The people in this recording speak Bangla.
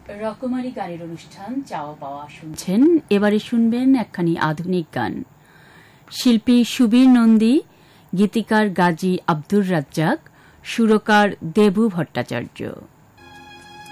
রকমারি গানের অনুষ্ঠান চাওয়া পাওয়া শুনছেন। এবারে শুনবেন একখানি আধুনিক গান। শিল্পী সুবীর নন্দী, গীতিকার গাজী আব্দুর রাজ্জাক, সুরকার দেবু ভট্টাচার্য।